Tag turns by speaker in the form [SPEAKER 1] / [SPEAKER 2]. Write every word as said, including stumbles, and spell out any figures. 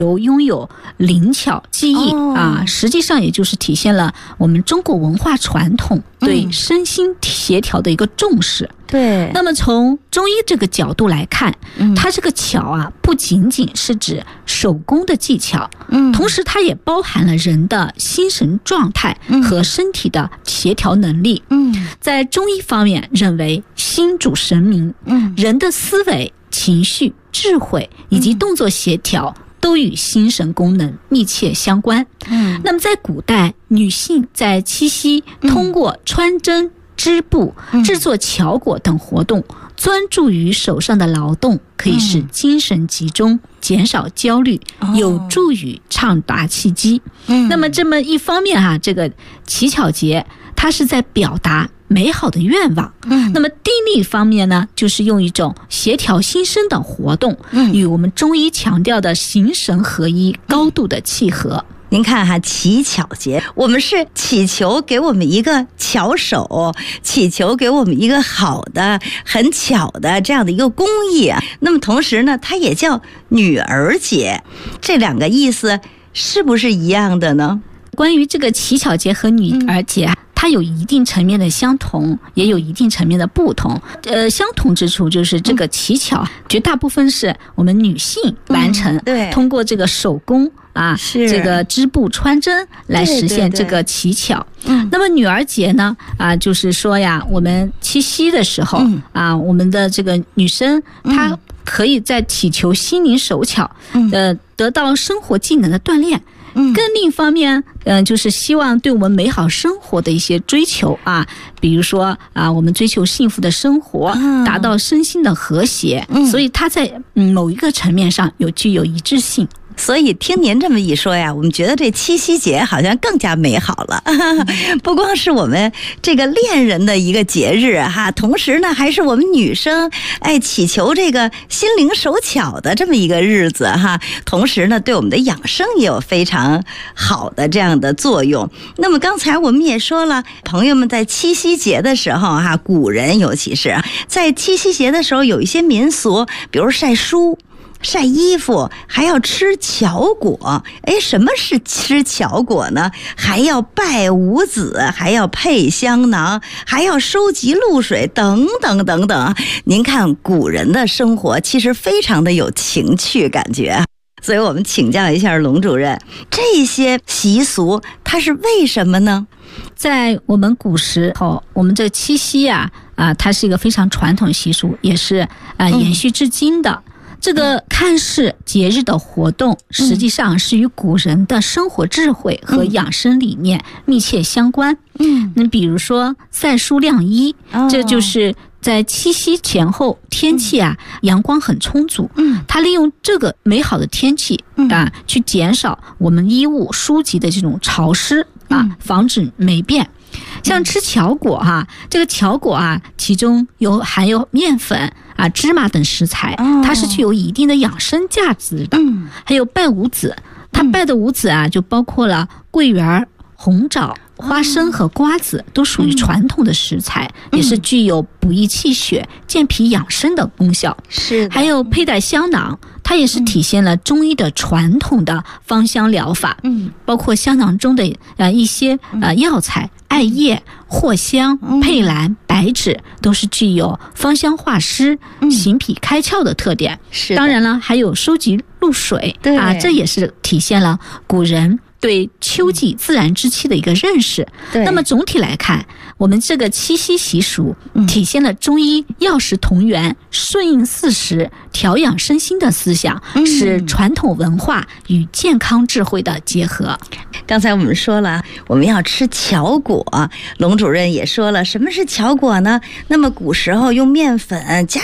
[SPEAKER 1] 有拥有灵巧技艺、哦、啊，实际上也就是体现了我们中国文化传统对身心协调的一个重视。
[SPEAKER 2] 嗯、对。
[SPEAKER 1] 那么从中医这个角度来看，嗯、它这个巧啊，不仅仅是指手工的技巧，嗯，同时它也包含了人的心神状态和身体的协调能力。嗯，在中医方面认为，心主神明，嗯，人的思维、情绪、智慧以及动作协调。嗯，都与心神功能密切相关。嗯，那么在古代，女性在七夕通过穿针、织布、制作巧果等活动，专注于手上的劳动，可以使精神集中，减少焦虑，有助于畅达气机。嗯，那么这么一方面哈、啊，这个乞巧节它是在表达美好的愿望。嗯，那么另一方面呢，就是用一种协调心身的活动，嗯，与我们中医强调的形神合一高度的契合。
[SPEAKER 2] 您看哈，乞巧节，我们是祈求给我们一个巧手，祈求给我们一个好的、很巧的这样的一个工艺啊。那么同时呢，它也叫女儿节，这两个意思是不是一样的呢？
[SPEAKER 1] 关于这个乞巧节和女儿节、嗯，它有一定层面的相同，也有一定层面的不同。呃，相同之处就是这个乞巧、嗯、绝大部分是我们女性完成，嗯、对，通过这个手工啊，这个织布穿针来实现这个乞巧。嗯，那么女儿节呢，啊，就是说呀，我们七夕的时候、嗯、啊，我们的这个女生她可以在祈求心灵手巧，嗯、呃，得到生活技能的锻炼。嗯，更另一方面，嗯、呃，就是希望对我们美好生活的一些追求啊，比如说啊，我们追求幸福的生活，嗯、达到身心的和谐，嗯、所以它在嗯某一个层面上有具有一致性。
[SPEAKER 2] 所以听您这么一说呀，我们觉得这七夕节好像更加美好了。不光是我们这个恋人的一个节日哈，同时呢，还是我们女生哎祈求这个心灵手巧的这么一个日子哈。同时呢，对我们的养生也有非常好的这样的作用。那么刚才我们也说了，朋友们在七夕节的时候哈，古人尤其是在七夕节的时候，有一些民俗，比如晒书。晒衣服，还要吃巧果。哎，什么是吃巧果呢？还要拜五子，还要配香囊，还要收集露水，等等等等。您看古人的生活其实非常的有情趣感觉。所以我们请教一下龙主任，这些习俗它是为什么呢？
[SPEAKER 1] 在我们古时候，我们这七夕啊啊，它是一个非常传统习俗，也是啊延续至今的。嗯，这个看似节日的活动，实际上是与古人的生活智慧和养生理念密切相关。嗯，那比如说晒书晾衣，哦、这就是在七夕前后，天气啊、嗯、阳光很充足，嗯，它利用这个美好的天气啊，去减少我们衣物书籍的这种潮湿啊，嗯、防止霉变。像吃巧果哈、啊，这个巧果啊，其中有含有面粉啊、芝麻等食材，它是具有一定的养生价值的。嗯，还有拜五子，它拜的五子啊，就包括了桂圆、红枣、花生和瓜子，都属于传统的食材，嗯、也是具有补益气血、健脾养生的功效。是，还有佩戴香囊，它也是体现了中医的传统的芳香疗法。嗯，包括香囊中的呃一些呃药材。艾叶、藿香、佩兰、白芷都是具有芳香化湿、行脾开窍的特点。是，当然了，还有收集露水啊，这也是体现了古人对秋季自然之气的一个认识。那么总体来看，我们这个七夕习俗体现了中医药食同源、顺应四时、调养身心的思想，是传统文化与健康智慧的结合。
[SPEAKER 2] 刚才我们说了，我们要吃巧果，龙主任也说了，什么是巧果呢？那么古时候用面粉加